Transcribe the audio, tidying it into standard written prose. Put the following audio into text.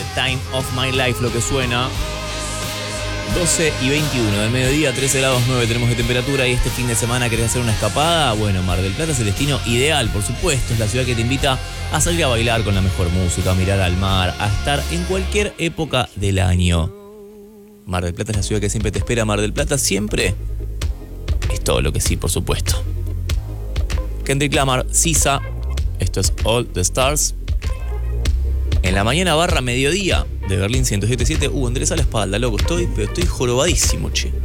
Time of My Life, lo que suena. 12 y 21 del mediodía, 13 grados 9 tenemos de temperatura y este fin de semana querés hacer una escapada. Bueno, Mar del Plata es el destino ideal, por supuesto. Es la ciudad que te invita a salir a bailar con la mejor música, a mirar al mar, a estar en cualquier época del año. Mar del Plata es la ciudad que siempre te espera. Mar del Plata siempre es todo lo que sí, por supuesto. Kendrick Lamar, Sisa, esto es All the Stars. En la mañana /mediodía de Berlín 107.7. Endereza la espalda, loco. Estoy jorobadísimo, che.